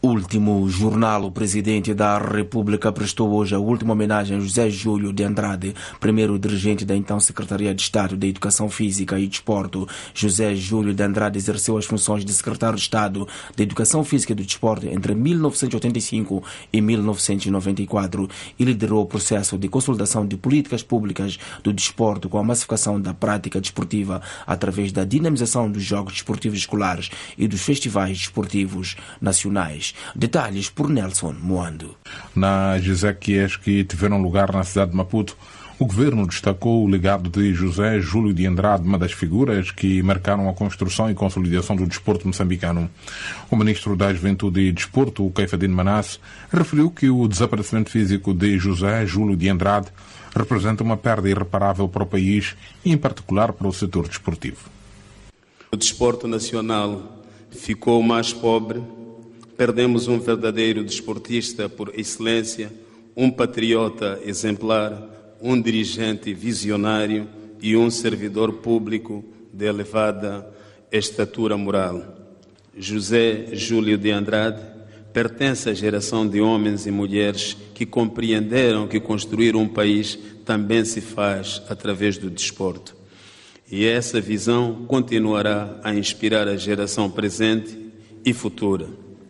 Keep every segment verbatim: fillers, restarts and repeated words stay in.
Último jornal, o Presidente da República prestou hoje a última homenagem a José Júlio de Andrade, primeiro dirigente da então Secretaria de Estado da Educação Física e Desporto. José Júlio de Andrade exerceu as funções de Secretário de Estado da Educação Física e do Desporto entre mil novecentos e oitenta e cinco e mil novecentos e noventa e quatro e liderou o processo de consolidação de políticas públicas do desporto com a massificação da prática desportiva através da dinamização dos Jogos Desportivos Escolares e dos festivais desportivos nacionais. Detalhes por Nelson Moando. Nas exéquias que tiveram lugar na cidade de Maputo, o governo destacou o legado de José Júlio de Andrade, uma das figuras que marcaram a construção e consolidação do desporto moçambicano. O ministro da Juventude e Desporto, Caifadine Manasse, referiu que o desaparecimento físico de José Júlio de Andrade representa uma perda irreparável para o país e, em particular, para o setor desportivo. O desporto nacional ficou mais pobre. Perdemos um verdadeiro desportista por excelência, um patriota exemplar, um dirigente visionário e um servidor público de elevada estatura moral. José Júlio de Andrade pertence à geração de homens e mulheres que compreenderam que construir um país também se faz através do desporto. E essa visão continuará a inspirar a geração presente e futura.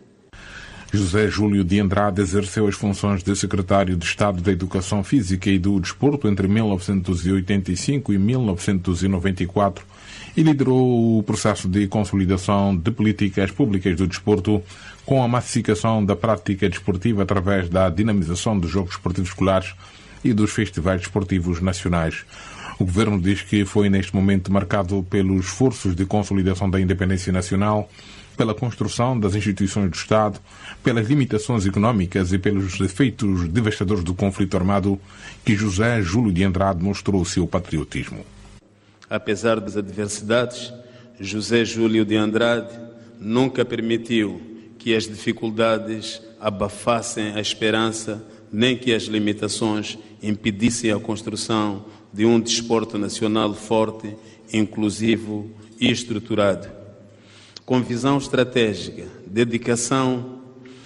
José Júlio de Andrade exerceu as funções de Secretário de Estado da Educação Física e do Desporto entre mil novecentos e oitenta e cinco e mil novecentos e noventa e quatro e liderou o processo de consolidação de políticas públicas do desporto com a massificação da prática desportiva através da dinamização dos Jogos Desportivos Escolares e dos festivais desportivos nacionais. O governo diz que foi neste momento marcado pelos esforços de consolidação da independência nacional, pela construção das instituições do Estado, pelas limitações económicas e pelos efeitos devastadores do conflito armado, que José Júlio de Andrade mostrou o seu patriotismo. Apesar das adversidades, José Júlio de Andrade nunca permitiu que as dificuldades abafassem a esperança, nem que as limitações impedissem a construção de um desporto nacional forte, inclusivo e estruturado. Com visão estratégica, dedicação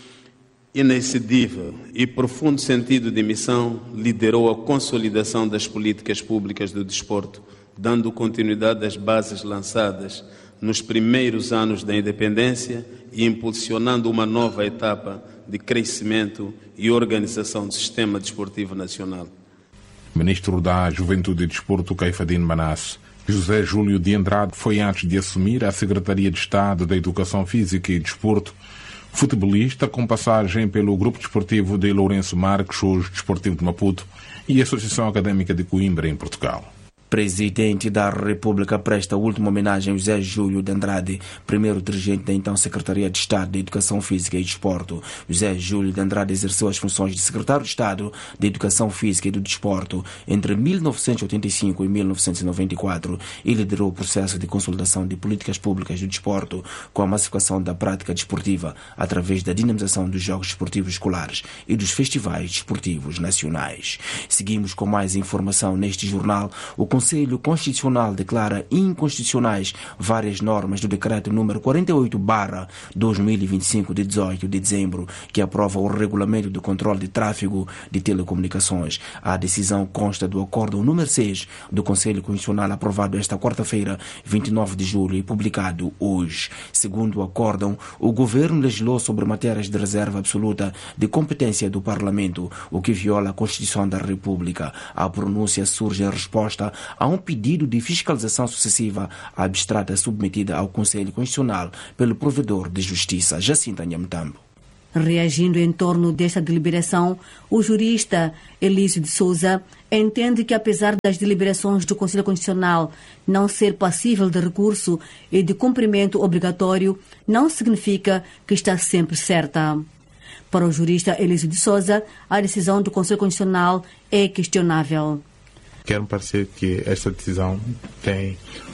inexcedível e profundo sentido de missão, liderou a consolidação das políticas públicas do desporto, dando continuidade às bases lançadas nos primeiros anos da independência e impulsionando uma nova etapa de crescimento e organização do sistema desportivo nacional. Ministro da Juventude e Desporto, Caifadine Manasse. José Júlio de Andrade foi, antes de assumir a Secretaria de Estado da Educação Física e Desporto, futebolista com passagem pelo Grupo Desportivo de Lourenço Marques, hoje Desportivo de Maputo, e a Associação Académica de Coimbra, em Portugal. Presidente da República presta a última homenagem a José Júlio de Andrade, primeiro dirigente da então Secretaria de Estado da Educação Física e Desporto. José Júlio de Andrade exerceu as funções de Secretário de Estado da Educação Física e do Desporto entre mil novecentos e oitenta e cinco e mil novecentos e noventa e quatro e liderou o processo de consolidação de políticas públicas do desporto com a massificação da prática desportiva através da dinamização dos Jogos Desportivos Escolares e dos festivais desportivos nacionais. Seguimos com mais informação neste jornal. O O Conselho Constitucional declara inconstitucionais várias normas do Decreto número quarenta e oito barra dois mil e vinte e cinco de dezoito de dezembro, que aprova o Regulamento do Controle de Tráfego de Telecomunicações. A decisão consta do Acórdão número seis do Conselho Constitucional, aprovado esta quarta-feira, vinte e nove de julho, e publicado hoje. Segundo o Acórdão, o Governo legislou sobre matérias de reserva absoluta de competência do Parlamento, o que viola a Constituição da República. A pronúncia surge em resposta a um pedido de fiscalização sucessiva abstrata submetida ao Conselho Constitucional pelo provedor de Justiça, Jacinta Nhamutambo. Reagindo em torno desta deliberação, o jurista Elísio de Souza entende que, apesar das deliberações do Conselho Constitucional não ser passível de recurso e de cumprimento obrigatório, não significa que está sempre certa. Para o jurista Elísio de Souza, a decisão do Conselho Constitucional é questionável. Quero parecer que esta decisão tem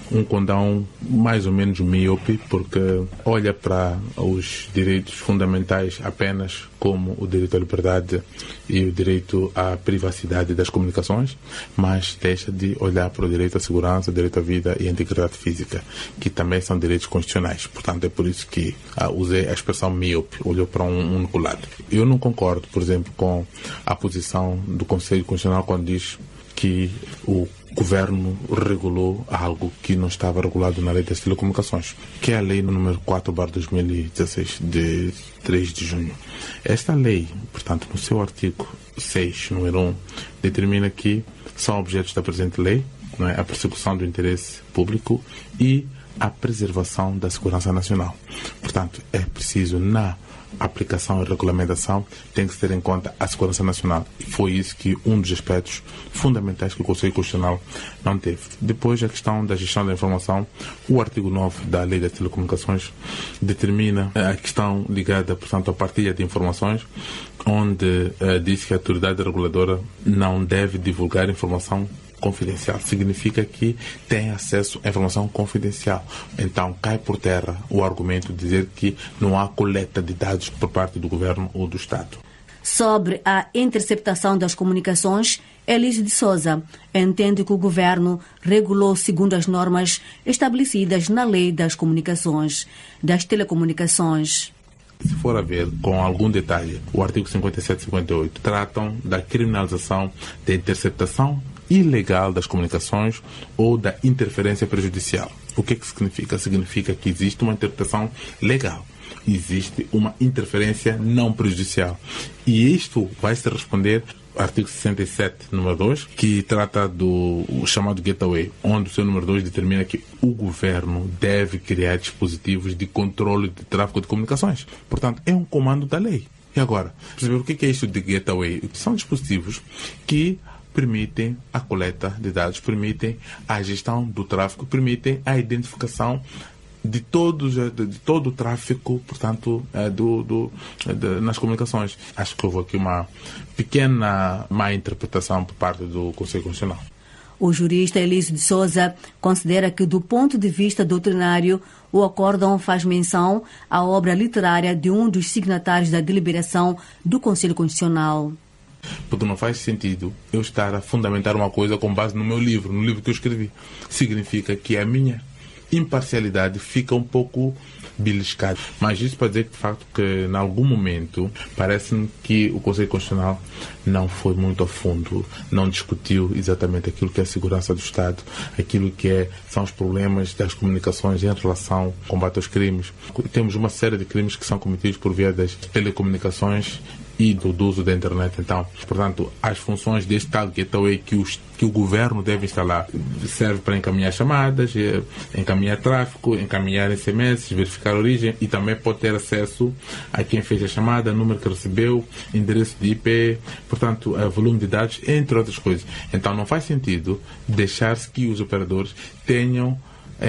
um condão mais ou menos míope, porque olha para os direitos fundamentais apenas como o direito à liberdade e o direito à privacidade das comunicações, mas deixa de olhar para o direito à segurança, o direito à vida e à integridade física, que também são direitos constitucionais. Portanto, é por isso que ah, usei a expressão míope, olhou para um único lado. Eu não concordo, por exemplo, com a posição do Conselho Constitucional quando diz que o governo regulou algo que não estava regulado na lei das telecomunicações, que é a lei número quatro barra dois mil e dezesseis, de três de junho. Esta lei, portanto, no seu artigo seis, número um, determina que são objetos da presente lei, não é, a persecução do interesse público e a preservação da segurança nacional. Portanto, é preciso, na aplicação e regulamentação, tem que se ter em conta a segurança nacional. E foi isso que um dos aspectos fundamentais que o Conselho Constitucional não teve. Depois, a questão da gestão da informação, o artigo nove da Lei das Telecomunicações determina a questão ligada, portanto, à partilha de informações, onde uh, diz que a autoridade reguladora não deve divulgar informação confidencial. Significa que tem acesso à informação confidencial. Então, cai por terra o argumento de dizer que não há coleta de dados por parte do governo ou do Estado. Sobre a interceptação das comunicações, Elísio de Souza entende que o governo regulou segundo as normas estabelecidas na Lei das Comunicações, das Telecomunicações. Se for a ver com algum detalhe, o artigo cinquenta e sete e cinquenta e oito tratam da criminalização da interceptação ilegal das comunicações ou da interferência prejudicial. O que é que significa? Significa que existe uma interpretação legal, existe uma interferência não prejudicial. E isto vai se responder ao artigo sessenta e sete, número dois, que trata do chamado gateway, onde o seu número dois determina que o governo deve criar dispositivos de controle de tráfego de comunicações. Portanto, é um comando da lei. E agora, perceber o que é isto de gateway? São dispositivos que permitem a coleta de dados, permitem a gestão do tráfego, permitem a identificação de, todos, de, de todo o tráfego, portanto, do, do, de, nas comunicações. Acho que houve aqui uma pequena má interpretação por parte do Conselho Constitucional. O jurista Elísio de Souza considera que, do ponto de vista doutrinário, o acórdão faz menção à obra literária de um dos signatários da deliberação do Conselho Constitucional. Porque não faz sentido eu estar a fundamentar uma coisa com base no meu livro, no livro que eu escrevi. Significa que a minha imparcialidade fica um pouco beliscada. Mas isso para dizer que, de facto, que em algum momento parece-me que o Conselho Constitucional não foi muito a fundo, não discutiu exatamente aquilo que é a segurança do Estado, aquilo que é, são os problemas das comunicações em relação ao combate aos crimes. Temos uma série de crimes que são cometidos por via das telecomunicações e do, do uso da internet. Então, portanto, as funções deste tal gateway que, os, que o governo deve instalar serve para encaminhar chamadas, encaminhar tráfego, encaminhar S M S, verificar a origem e também pode ter acesso a quem fez a chamada, número que recebeu, endereço de I P, portanto, volume de dados, entre outras coisas. Então, não faz sentido deixar-se que os operadores tenham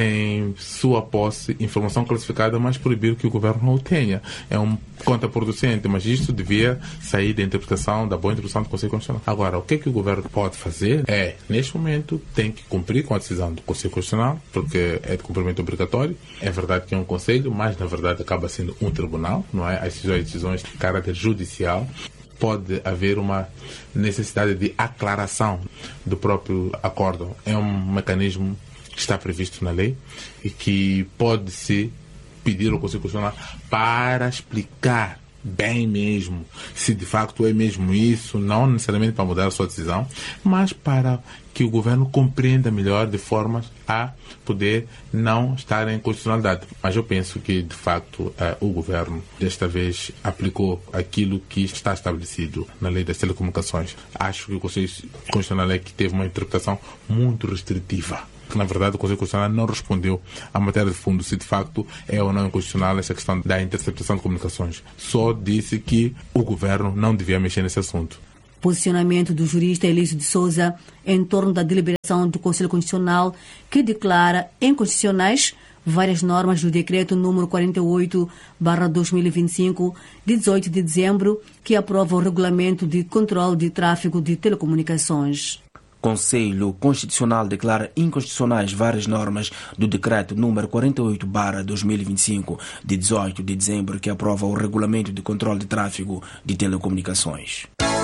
em sua posse informação classificada, mas proibir que o governo não o tenha. É um contraproducente, mas isto devia sair da interpretação, da boa interpretação do Conselho Constitucional. Agora, o que é que o governo pode fazer é, neste momento, tem que cumprir com a decisão do Conselho Constitucional, porque é de cumprimento obrigatório. É verdade que é um conselho, mas na verdade acaba sendo um tribunal, não é? As decisões, decisões de caráter judicial. Pode haver uma necessidade de aclaração do próprio acórdão. É um mecanismo que está previsto na lei e que pode-se pedir ao Conselho Constitucional para explicar bem mesmo se de facto é mesmo isso, não necessariamente para mudar a sua decisão, mas para que o governo compreenda melhor de forma a poder não estar em constitucionalidade. Mas eu penso que, de facto, eh, o governo desta vez aplicou aquilo que está estabelecido na lei das telecomunicações. Acho que o Conselho Constitucional é que teve uma interpretação muito restritiva. Que, na verdade, o Conselho Constitucional não respondeu à matéria de fundo se de facto é ou não inconstitucional essa questão da interceptação de comunicações. Só disse que o governo não devia mexer nesse assunto. Posicionamento do jurista Elísio de Souza em torno da deliberação do Conselho Constitucional que declara inconstitucionais várias normas do Decreto número quarenta e oito barra dois mil e vinte e cinco, de dezoito de dezembro, que aprova o Regulamento de Controle de Tráfego de Telecomunicações. Conselho Constitucional declara inconstitucionais várias normas do Decreto número quarenta e oito barra dois mil e vinte e cinco, de dezoito de dezembro, que aprova o Regulamento de Controle de Tráfego de Telecomunicações.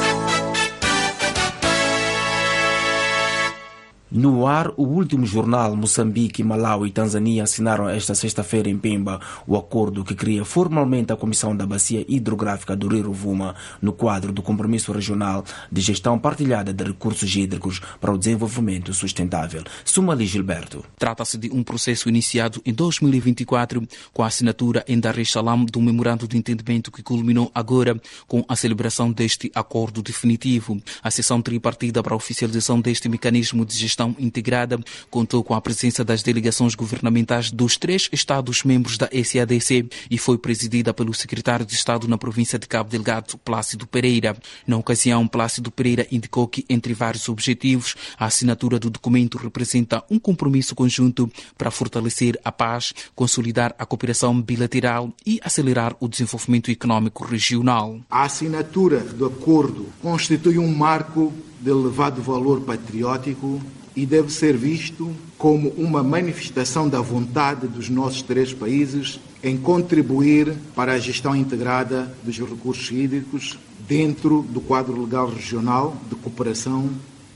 No ar, o último jornal, Moçambique, Malawi e Tanzânia assinaram esta sexta-feira em Pemba o acordo que cria formalmente a Comissão da Bacia Hidrográfica do Rio Rovuma no quadro do Compromisso Regional de Gestão Partilhada de Recursos Hídricos para o Desenvolvimento Sustentável. Sumali Gilberto. Trata-se de um processo iniciado em dois mil e vinte e quatro com a assinatura em Dar es Salaam do memorando de entendimento que culminou agora com a celebração deste acordo definitivo. A sessão tripartida para a oficialização deste mecanismo de gestão integrada contou com a presença das delegações governamentais dos três Estados-membros da S A D C e foi presidida pelo secretário de Estado na província de Cabo Delgado, Plácido Pereira. Na ocasião, Plácido Pereira indicou que, entre vários objetivos, a assinatura do documento representa um compromisso conjunto para fortalecer a paz, consolidar a cooperação bilateral e acelerar o desenvolvimento econômico regional. A assinatura do acordo constitui um marco de elevado valor patriótico e deve ser visto como uma manifestação da vontade dos nossos três países em contribuir para a gestão integrada dos recursos hídricos dentro do quadro legal regional de cooperação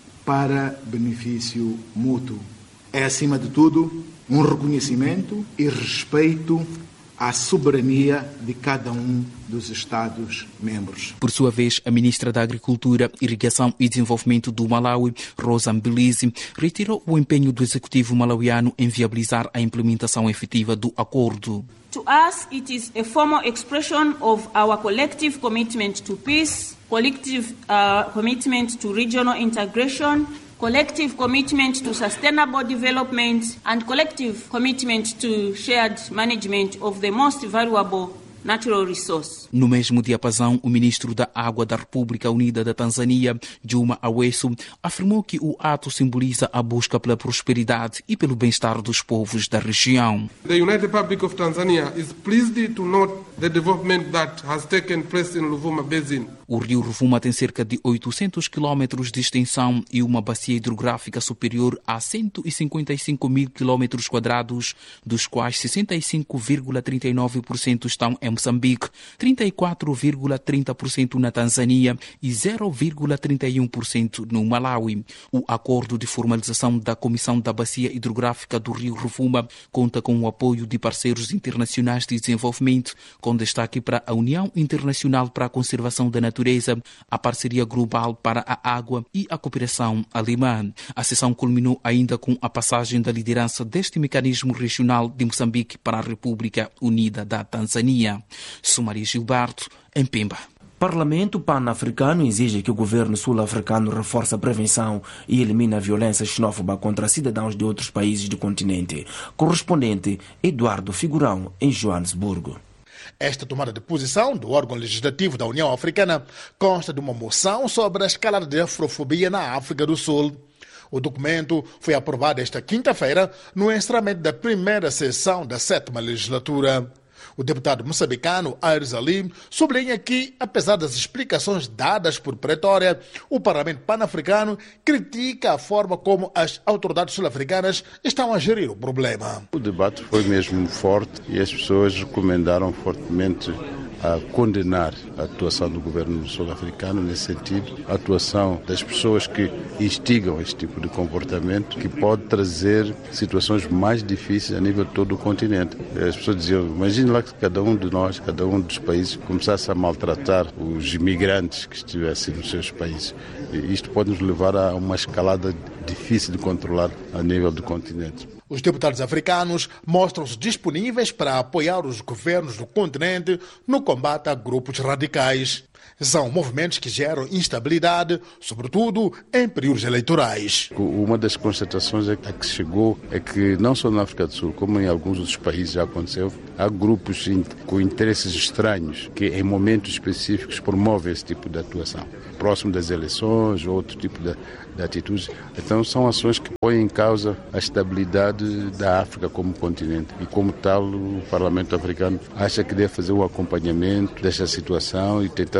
para benefício mútuo. É, acima de tudo, um reconhecimento e respeito à soberania de cada um dos Estados-membros. Por sua vez, a ministra da Agricultura, Irrigação e Desenvolvimento do Malawi, Rosa Mbilizi, retirou o empenho do executivo malauiano em viabilizar a implementação efetiva do acordo. To us, it is a formal expression of our collective commitment to peace, collective uh, commitment to regional integration, collective commitment to sustainable development and collective commitment to shared management of the most valuable natural resource. No mesmo diapasão, o ministro da Água da República Unida da Tanzânia, Juma Aweso, afirmou que o ato simboliza a busca pela prosperidade e pelo bem-estar dos povos da região. The United Republic of Tanzania is pleased to note the development that has taken place in Rovuma Basin. O rio Rovuma tem cerca de oitocentos quilômetros de extensão e uma bacia hidrográfica superior a cento e cinquenta e cinco mil quilômetros quadrados, dos quais sessenta e cinco vírgula trinta e nove por cento estão em Moçambique, trinta e quatro vírgula trinta por cento na Tanzânia e zero vírgula trinta e um por cento no Malawi. O acordo de formalização da Comissão da Bacia Hidrográfica do Rio Rovuma conta com o apoio de parceiros internacionais de desenvolvimento, com destaque para a União Internacional para a Conservação da Natureza, a Parceria Global para a Água e a Cooperação Alemã. A sessão culminou ainda com a passagem da liderança deste mecanismo regional de Moçambique para a República Unida da Tanzânia. Sumari Gilberto, em Pemba. Parlamento Pan-Africano exige que o governo sul-africano reforce a prevenção e elimine a violência xenófoba contra cidadãos de outros países do continente. Correspondente Eduardo Figurão, em Joanesburgo. Esta tomada de posição do órgão legislativo da União Africana consta de uma moção sobre a escalada de afrofobia na África do Sul. O documento foi aprovado esta quinta-feira no encerramento da primeira sessão da sétima legislatura. O deputado moçambicano Aires Ali sublinha que, apesar das explicações dadas por Pretória, o Parlamento Pan-Africano critica a forma como as autoridades sul-africanas estão a gerir o problema. O debate foi mesmo forte e as pessoas recomendaram fortemente a condenar a atuação do governo sul-africano nesse sentido, a atuação das pessoas que instigam este tipo de comportamento, que pode trazer situações mais difíceis a nível de todo o continente. As pessoas diziam, imagine lá que cada um de nós, cada um dos países começasse a maltratar os imigrantes que estivessem nos seus países. E isto pode nos levar a uma escalada difícil de controlar a nível do continente. Os deputados africanos mostram-se disponíveis para apoiar os governos do continente no combate a grupos radicais. São movimentos que geram instabilidade, sobretudo em períodos eleitorais. Uma das constatações a que se chegou é que não só na África do Sul, como em alguns outros países já aconteceu, há grupos com interesses estranhos que em momentos específicos promovem esse tipo de atuação. Próximo das eleições ou outro tipo de, de atitudes. Então são ações que põem em causa a estabilidade da África como continente. E como tal, o Parlamento Africano acha que deve fazer o acompanhamento desta situação e tentar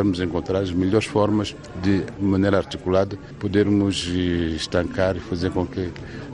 tentarmos encontrar as melhores formas de, de maneira articulada, podermos estancar e fazer com que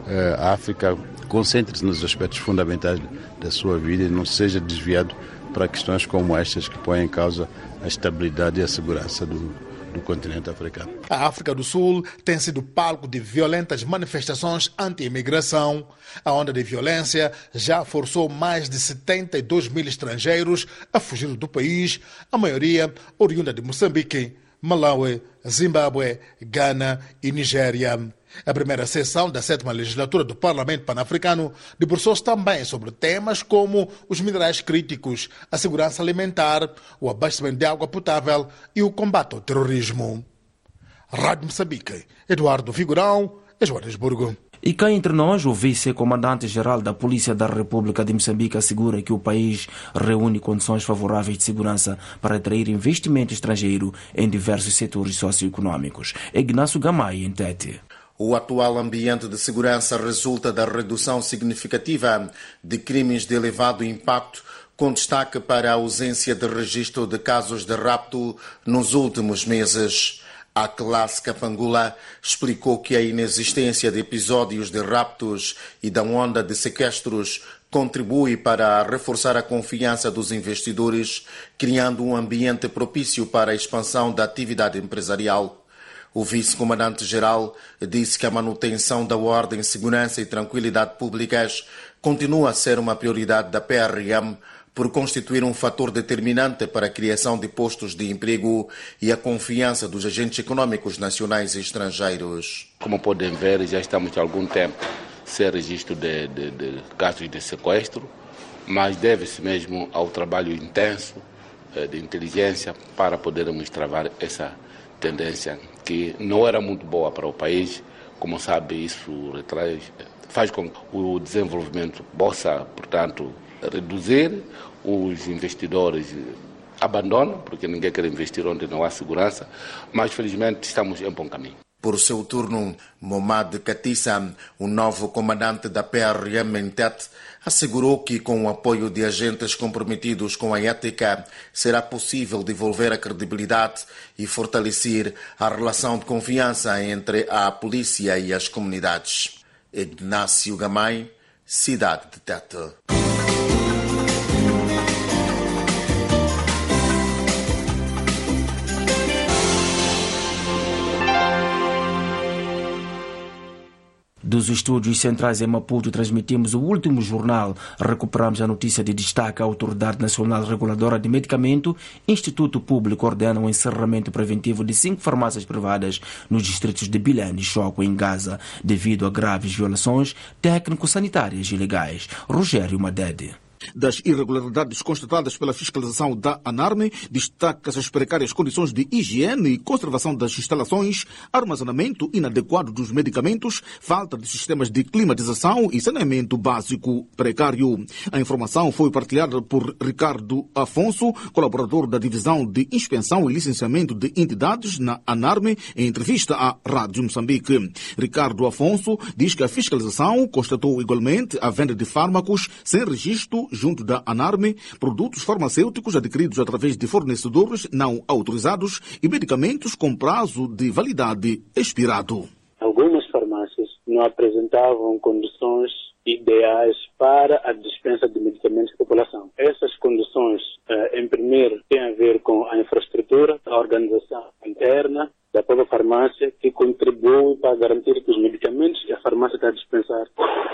a África concentre-se nos aspectos fundamentais da sua vida e não seja desviado para questões como estas que põem em causa a estabilidade e a segurança do, do continente africano. A África do Sul tem sido palco de violentas manifestações anti-imigração. A onda de violência já forçou mais de setenta e dois mil estrangeiros a fugir do país, a maioria oriunda de Moçambique, Malawi, Zimbábue, Ghana e Nigéria. A primeira sessão da sétima legislatura do Parlamento Pan-Africano debruçou-se também sobre temas como os minerais críticos, a segurança alimentar, o abastecimento de água potável e o combate ao terrorismo. Rádio Moçambique, Eduardo Vigorão, Joanesburgo. E cá entre nós, o vice-comandante-geral da Polícia da República de Moçambique assegura que o país reúne condições favoráveis de segurança para atrair investimento estrangeiro em diversos setores socioeconômicos. Ignácio Gamay, em Tete. O atual ambiente de segurança resulta da redução significativa de crimes de elevado impacto, com destaque para a ausência de registro de casos de rapto nos últimos meses. A classe Kapangula explicou que a inexistência de episódios de raptos e da onda de sequestros contribui para reforçar a confiança dos investidores, criando um ambiente propício para a expansão da atividade empresarial. O vice-comandante-geral disse que a manutenção da ordem, segurança e tranquilidade públicas continua a ser uma prioridade da P R M por constituir um fator determinante para a criação de postos de emprego e a confiança dos agentes econômicos nacionais e estrangeiros. Como podem ver, já estamos há algum tempo sem registro de, de, de casos de sequestro, mas deve-se mesmo ao trabalho intenso de inteligência para podermos travar essa tendência que não era muito boa para o país. Como sabe, isso retrai, faz com que o desenvolvimento possa, portanto, reduzir, os investidores abandonam, porque ninguém quer investir onde não há segurança, mas felizmente estamos em bom caminho. Por seu turno, Momad Katissa, o novo comandante da P R M em Tete, assegurou que com o apoio de agentes comprometidos com a ética, será possível devolver a credibilidade e fortalecer a relação de confiança entre a polícia e as comunidades. Ignácio Gamay, Cidade de Tete. Dos estúdios centrais em Maputo, transmitimos o último jornal. Recuperamos a notícia de destaque. A Autoridade Nacional Reguladora de Medicamento, Instituto Público, ordena o encerramento preventivo de cinco farmácias privadas nos distritos de Bilene e Choco, em Gaza, devido a graves violações técnico-sanitárias ilegais. Rogério Madede. Das irregularidades constatadas pela fiscalização da ANARME, destaca-se as precárias condições de higiene e conservação das instalações, armazenamento inadequado dos medicamentos, falta de sistemas de climatização e saneamento básico precário. A informação foi partilhada por Ricardo Afonso, colaborador da Divisão de Inspeção e Licenciamento de Entidades na ANARME, em entrevista à Rádio Moçambique. Ricardo Afonso diz que a fiscalização constatou igualmente a venda de fármacos sem registro junto da ANARME, produtos farmacêuticos adquiridos através de fornecedores não autorizados e medicamentos com prazo de validade expirado. Algumas farmácias não apresentavam condições ideais para a dispensa de medicamentos à população. Essas condições, em primeiro, têm a ver com a infraestrutura, a organização interna da própria farmácia, que contribui para garantir que os medicamentos que a farmácia está a dispensar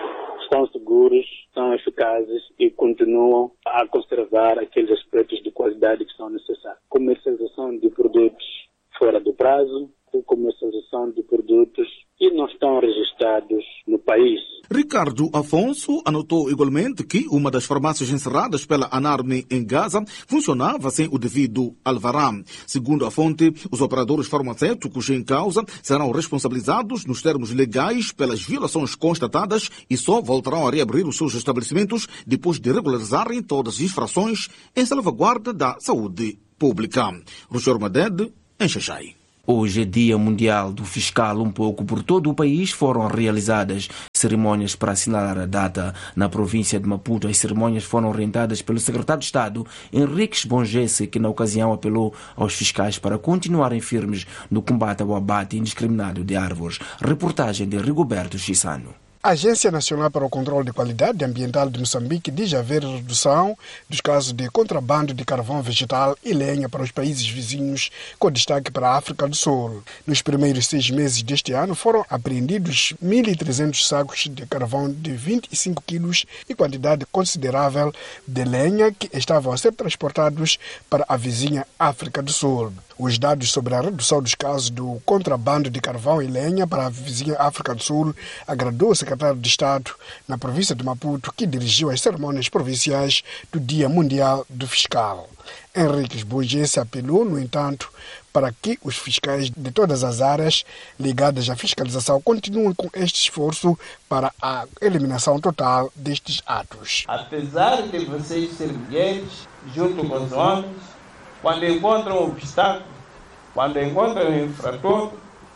são seguros, são eficazes e continuam a conservar aqueles aspectos de qualidade que são necessários. Comercialização de produtos fora do prazo, comercialização de produtos que não estão registrados no país. Ricardo Afonso anotou igualmente que uma das farmácias encerradas pela ANARME em Gaza funcionava sem o devido alvará. Segundo a fonte, os operadores farmacêuticos em causa serão responsabilizados nos termos legais pelas violações constatadas e só voltarão a reabrir os seus estabelecimentos depois de regularizarem todas as infrações em salvaguarda da saúde pública. Rogério Madede, em Xaxai. Hoje é Dia Mundial do Fiscal. Um pouco por todo o país foram realizadas cerimônias para assinalar a data. Na província de Maputo, as cerimônias foram orientadas pelo secretário de Estado, Henriques Bongesse, que na ocasião apelou aos fiscais para continuarem firmes no combate ao abate indiscriminado de árvores. Reportagem de Rigoberto Chissano. A Agência Nacional para o Controle de Qualidade Ambiental de Moçambique diz haver redução dos casos de contrabando de carvão vegetal e lenha para os países vizinhos, com destaque para a África do Sul. Nos primeiros seis meses deste ano foram apreendidos mil e trezentos sacos de carvão de vinte e cinco quilos e quantidade considerável de lenha que estavam a ser transportados para a vizinha África do Sul. Os dados sobre a redução dos casos do contrabando de carvão e lenha para a vizinha África do Sul agradou o secretário de Estado na província de Maputo, que dirigiu as cerimônias provinciais do Dia Mundial do Fiscal. Henriques Bongesse apelou, no entanto, para que os fiscais de todas as áreas ligadas à fiscalização continuem com este esforço para a eliminação total destes atos. Apesar de vocês serem mulheres, junto com os homens, quando encontram um obstáculo, quando encontram um infrator,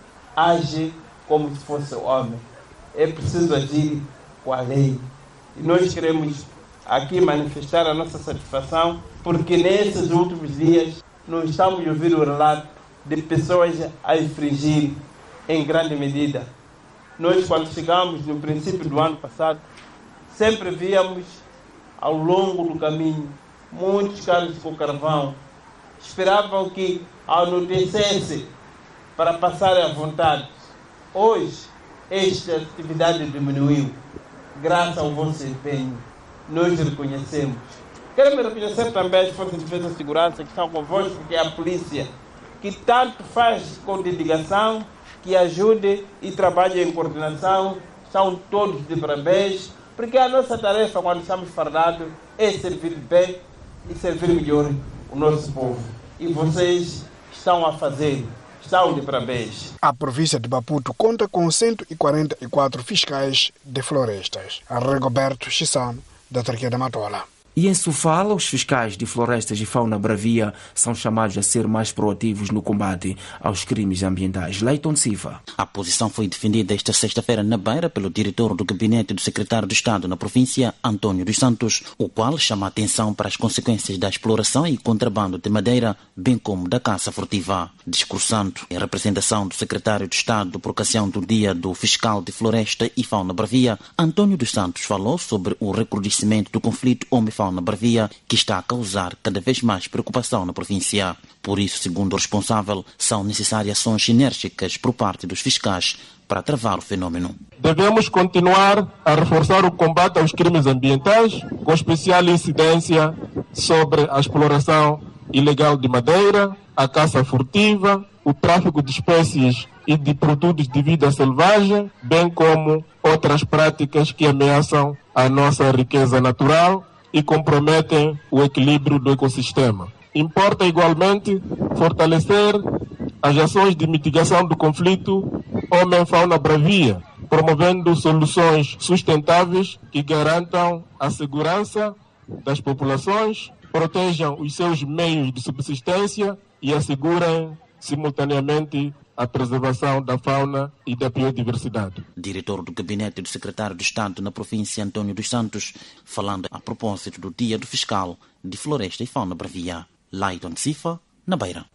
age como se fosse homem. É preciso agir com a lei. E nós queremos aqui manifestar a nossa satisfação, porque nesses últimos dias nós estamos a ouvir o relato de pessoas a infringir em grande medida. Nós, quando chegamos no princípio do ano passado, sempre víamos ao longo do caminho muitos carros com carvão. Esperavam que anoitecesse para passar à vontade. Hoje, esta atividade diminuiu, graças ao vosso empenho. Nós reconhecemos. Quero reconhecer também as forças de defesa e segurança que estão convosco, que é a polícia, que tanto faz com dedicação, que ajude e trabalha em coordenação. São todos de parabéns, porque a nossa tarefa, quando estamos fardados, é servir bem e servir melhor o nosso povo. E vocês estão a fazer. Estão de parabéns. A província de Maputo conta com cento e quarenta e quatro fiscais de florestas. Rigoberto Chissano, da Tarquia da Matola. E em Sofala, os fiscais de florestas e fauna bravia são chamados a ser mais proativos no combate aos crimes ambientais. Leiton Sifa. A posição foi defendida esta sexta-feira na Beira pelo diretor do gabinete do secretário de Estado na província, Antônio dos Santos, o qual chama a atenção para as consequências da exploração e contrabando de madeira, bem como da caça furtiva. Discursando em representação do secretário de Estado por ocasião do Dia do Fiscal de Floresta e Fauna Bravia, Antônio dos Santos falou sobre o recrudescimento do conflito homem-fauna na bravia, que está a causar cada vez mais preocupação na província. Por isso, segundo o responsável, são necessárias ações enérgicas por parte dos fiscais para travar o fenômeno. Devemos continuar a reforçar o combate aos crimes ambientais, com especial incidência sobre a exploração ilegal de madeira, a caça furtiva, o tráfico de espécies e de produtos de vida selvagem, bem como outras práticas que ameaçam a nossa riqueza natural e comprometem o equilíbrio do ecossistema. Importa igualmente fortalecer as ações de mitigação do conflito homem-fauna bravia, promovendo soluções sustentáveis que garantam a segurança das populações, protejam os seus meios de subsistência e assegurem simultaneamente a preservação da fauna e da biodiversidade. Diretor do gabinete do secretário de Estado na província, Antônio dos Santos, falando a propósito do Dia do Fiscal de Floresta e Fauna Bravia. Leiton Sifa, na Beira.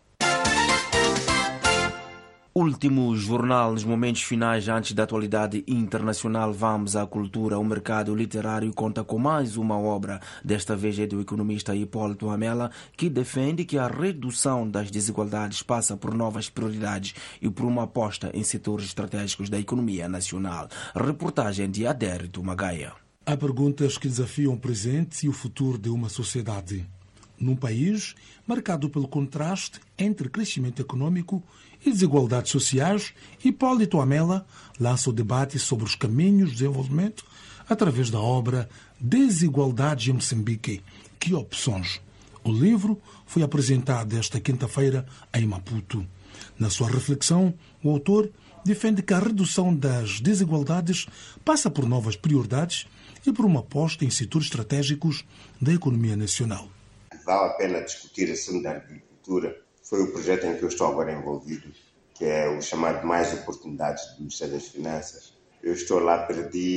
Último jornal, nos momentos finais antes da atualidade internacional, vamos à cultura. O mercado literário conta com mais uma obra, desta vez é do economista Hipólito Amela, que defende que a redução das desigualdades passa por novas prioridades e por uma aposta em setores estratégicos da economia nacional. Reportagem de Adérito Magaia. Há perguntas que desafiam o presente e o futuro de uma sociedade. Num país marcado pelo contraste entre crescimento econômico e desigualdades sociais, Hipólito Amela lança o debate sobre os caminhos de desenvolvimento através da obra Desigualdades em Moçambique. Que opções? O livro foi apresentado esta quinta-feira em Maputo. Na sua reflexão, o autor defende que a redução das desigualdades passa por novas prioridades e por uma aposta em setores estratégicos da economia nacional. Vale a pena discutir a assunto da agricultura. Foi o projeto em que eu estou agora envolvido, que é o chamado Mais Oportunidades do Ministério das Finanças. Eu estou lá, perdi